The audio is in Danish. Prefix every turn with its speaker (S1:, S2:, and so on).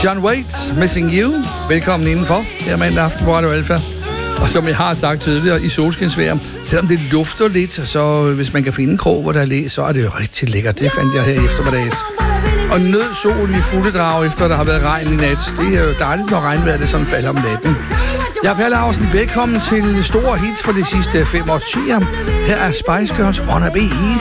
S1: John Waite, Missing You. Velkommen indenfor her mandag aften på Radio Alfa. Og som jeg har sagt tidligere, i solskinsvejr, selvom det lufter lidt, så hvis man kan finde en krog, hvor der er læ, så er det jo rigtig lækkert. Det fandt jeg her i eftermiddags. Og nød sol i fulde drag, efter der har været regn i nat. Det er jo dejligt, når regnvejret det sådan falder om natten. Jeg er Per Lausen. Velkommen til store hits for de sidste 5 årtier. Her er Spice Girls Wanna Be.